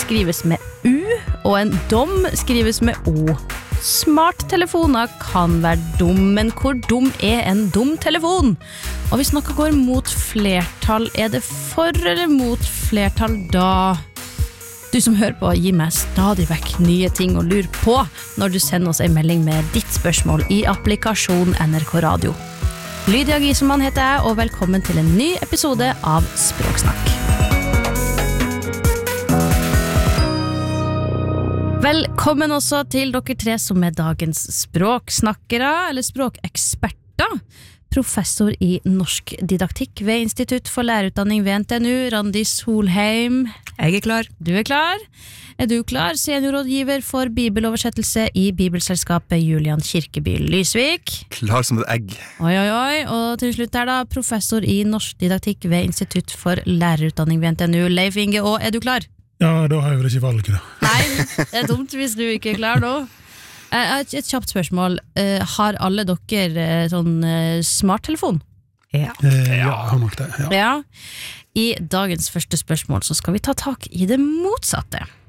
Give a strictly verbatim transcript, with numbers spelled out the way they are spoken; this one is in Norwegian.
skrives med U, og en dom skrives med O. Smarttelefoner kan være dum, men hvor dum er en dum telefon? Og hvis noe går mot flertall, er det for eller mot flertall da? Du som hører på, gi meg stadig vekk nye ting å lure på når du sender oss en melding med ditt spørsmål i applikasjon N R K Radio. Lydia Giselmann heter jeg, og velkommen til en ny episode av Språksnakk. Velkommen også til dere tre som er dagens språksnakkere, eller språkeksperter. Professor i norsk didaktikk ved Institutt for lærerutdanning ved N T N U, Randi Solheim. Jeg er klar. Du er klar. Er du klar? Seniorrådgiver for bibeloversettelse i Bibelselskapet, Julian Kirkeby Lysvik. Klar som et egg. Oi, oi, oi. Og til slutt her da, professor i norsk didaktikk ved Institutt for lærerutdanning ved N T N U, Leif Inge. Og er du klar? Ja, da har jeg vel ikke valget da. Nei, det er dumt hvis du ikke er klar nå. Et, et kjapt spørsmål. Uh, har alle dere uh, sånn uh, smarttelefon? Ja. Eh, ja, jeg har nok det. Ja. Ja. I dagens første spørsmål så skal vi ta tak i det motsatte.